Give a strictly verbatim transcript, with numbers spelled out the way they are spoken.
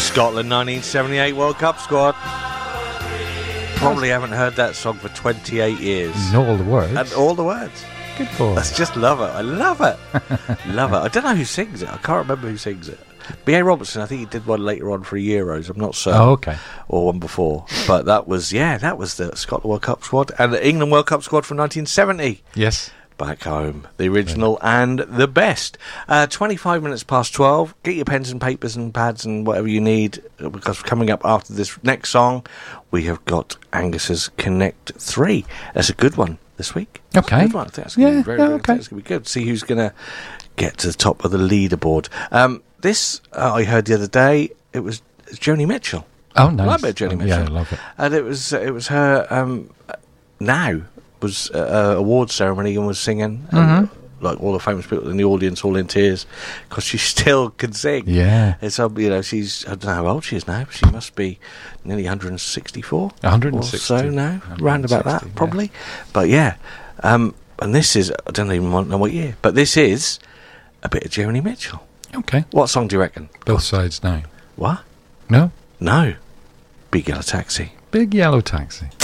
Scotland nineteen seventy-eight World Cup squad. Probably haven't heard that song for twenty-eight years. You know all the words. And all the words. Good boy. Let's just love it. I love it. Love it. I don't know who sings it. I can't remember who sings it. B A Robertson, I think he did one later on for Euros. I'm not certain. Oh, okay. Or one before. But that was, yeah, that was the Scotland World Cup squad. And the England World Cup squad from nineteen seventy. Yes. Back home. The original yeah. and the best. Uh, twenty-five minutes past twelve. Get your pens and papers and pads and whatever you need, because coming up after this next song, we have got Angus's Connect three. That's a good one this week. Okay. That's a good one. I think that's going to yeah, be very, yeah, very, okay. It's going to be good. See who's going to get to the top of the leaderboard. Um, this, uh, I heard the other day, it was Joni Mitchell. Oh, nice. I love it, Joni oh, Mitchell. Yeah, I love it. And it was, uh, it was her, um, Now. was a uh, award ceremony and was singing, mm-hmm. and, like all the famous people in the audience, all in tears, because she still can sing. Yeah, it's um, you know, she's, I don't know how old she is now. But she must be nearly one hundred sixty-four, one hundred sixty or so now, round about that probably. Yeah. But yeah, um, and this is, I don't even know what year, but this is a bit of Joni Mitchell. Okay, what song do you reckon? Both Sides Now. What? No, no. Big Yellow Taxi. Big Yellow Taxi.